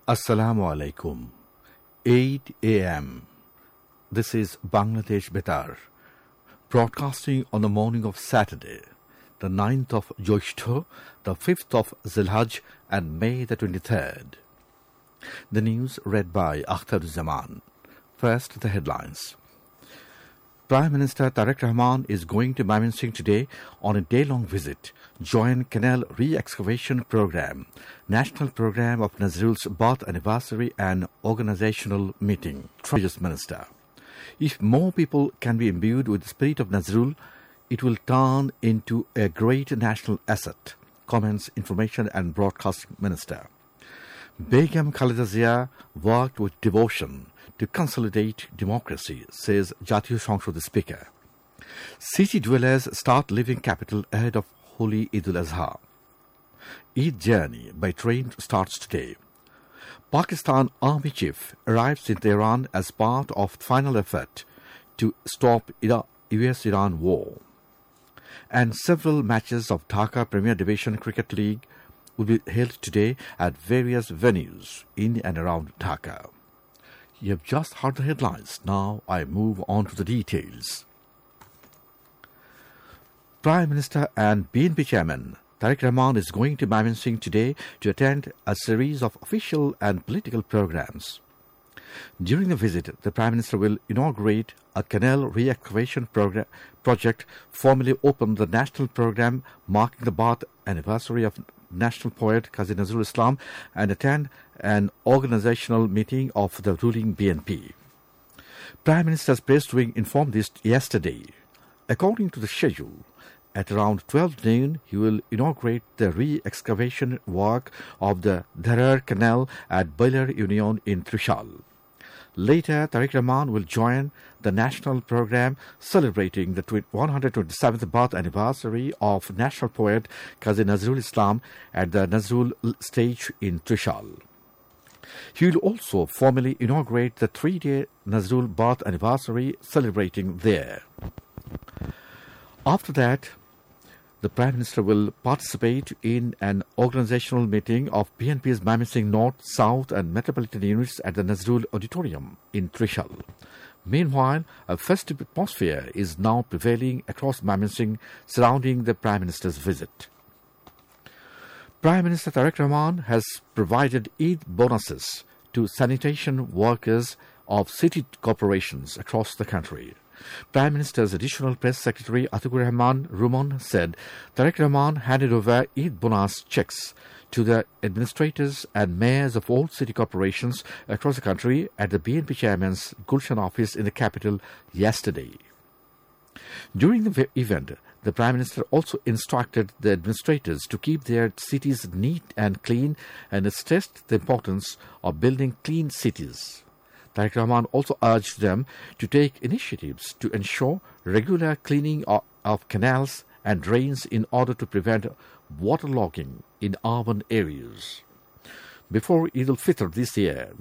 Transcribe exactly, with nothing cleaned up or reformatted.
Assalamu alaikum. eight a m This is Bangladesh Betar, broadcasting on the morning of Saturday, the ninth of Joishtho, the fifth of Zilhaj, and May the twenty-third. The news read by Akhtar Zaman. First, the headlines. Prime Minister Tariq Rahman is going to Mymensingh today on a day-long visit, join Canal Re-Excavation Program, National Program of Nazrul's birth anniversary and organizational meeting. Treasury Minister. If more people can be imbued with the spirit of Nazrul, it will turn into a great national asset, comments Information and Broadcasting Minister. Begum Khaleda Zia worked with devotion to consolidate democracy, says Jatiyo Sangsad Speaker. City dwellers start leaving capital ahead of Holy Eid al-Azha. Eid journey by train starts today. Pakistan Army Chief arrives in Tehran as part of final effort to stop U S Iran war. And several matches of Dhaka Premier Division Cricket League will be held today at various venues in and around Dhaka. You have just heard the headlines. Now I move on to the details. Prime Minister and B N P Chairman Tariq Rahman is going to Mymensingh today to attend a series of official and political programs. During the visit, the Prime Minister will inaugurate a canal re-excavation program, project, formally open the national program marking the birth anniversary of national poet Qazi Nazrul Islam, and attend an organizational meeting of the ruling B N P. Prime Minister's press wing informed this yesterday. According to the schedule, at around twelve noon, he will inaugurate the re-excavation work of the Dharar Canal at Bailar Union in Trishal. Later, Tariq Rahman will join the national program celebrating the one hundred twenty-seventh birth anniversary of national poet Qazi Nazrul Islam at the Nazrul stage in Trishal. He will also formally inaugurate the three-day Nazrul birth anniversary celebrating there. After that, the Prime Minister will participate in an organizational meeting of B N P's Mymensingh North, South and Metropolitan units at the Nazrul Auditorium in Trishal. Meanwhile, a festive atmosphere is now prevailing across Mymensingh surrounding the Prime Minister's visit. Prime Minister Tariq Rahman has provided Eid bonuses to sanitation workers of city corporations across the country. Prime Minister's Additional Press Secretary Atikur Rahman Rumon said Tariq Rahman handed over Eid bonus checks to the administrators and mayors of all city corporations across the country at the B N P chairman's Gulshan office in the capital yesterday. During the event, the Prime Minister also instructed the administrators to keep their cities neat and clean and stressed the importance of building clean cities. Tariq Rahman also urged them to take initiatives to ensure regular cleaning of, of canals and drains in order to prevent waterlogging in urban areas. Before Eid al-Fitr this year,